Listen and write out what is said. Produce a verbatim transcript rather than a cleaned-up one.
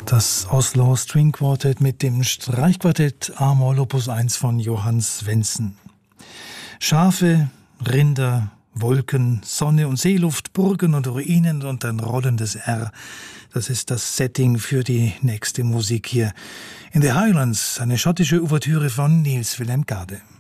Das Oslo String Quartet mit dem Streichquartett A-Moll Opus eins von Johann Svendsen. Schafe, Rinder, Wolken, Sonne und Seeluft, Burgen und Ruinen und ein rollendes R. Das ist das Setting für die nächste Musik hier. In the Highlands, eine schottische Ouvertüre von Niels Willem Gade.